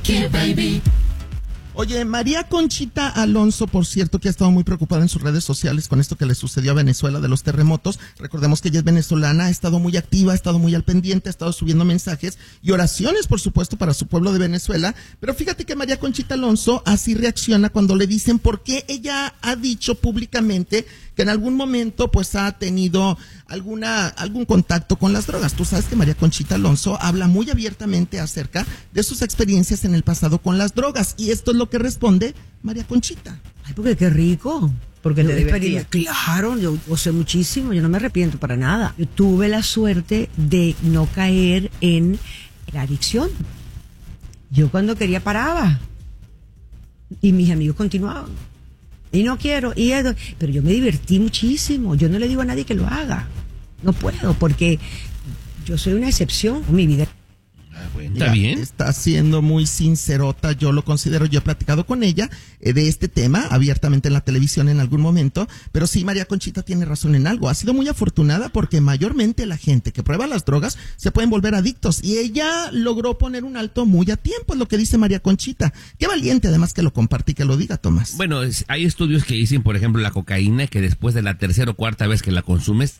Oye, María Conchita Alonso, por cierto, que ha estado muy preocupada en sus redes sociales con esto que le sucedió a Venezuela de los terremotos. Recordemos que ella es venezolana, ha estado muy activa, ha estado muy al pendiente, ha estado subiendo mensajes y oraciones, por supuesto, para su pueblo de Venezuela. Pero fíjate que María Conchita Alonso así reacciona cuando le dicen por qué ella ha dicho públicamente que en algún momento pues ha tenido algún contacto con las drogas. Tú sabes que María Conchita Alonso habla muy abiertamente acerca de sus experiencias en el pasado con las drogas, y esto es lo que responde María Conchita. Ay, porque qué rico. Porque te divertía. Claro, yo gocé muchísimo, yo no me arrepiento para nada. Yo tuve la suerte de no caer en la adicción. Yo cuando quería paraba y mis amigos continuaban. Y no quiero, pero yo me divertí muchísimo. Yo no le digo a nadie que lo haga. No puedo, porque yo soy una excepción en mi vida. ¿Está bien? Está siendo muy sincerota, yo lo considero. Yo he platicado con ella de este tema abiertamente en la televisión en algún momento, pero sí, María Conchita tiene razón en algo. Ha sido muy afortunada porque mayormente la gente que prueba las drogas se pueden volver adictos, y ella logró poner un alto muy a tiempo, es lo que dice María Conchita. Qué valiente, además, que lo comparte y que lo diga, Tomás. Bueno, hay estudios que dicen, por ejemplo, la cocaína, que después de la tercera o cuarta vez que la consumes,